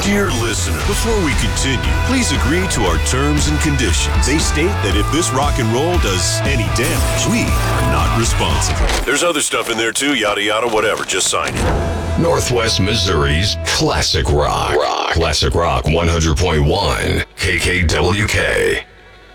Dear listener, before we continue, please agree to our terms and conditions. They state that if this rock and roll does any damage, we are not responsible. There's other stuff in there too, yada yada, whatever. Just sign it. Northwest Missouri's Classic Rock. Classic Rock 100.1 KKWK.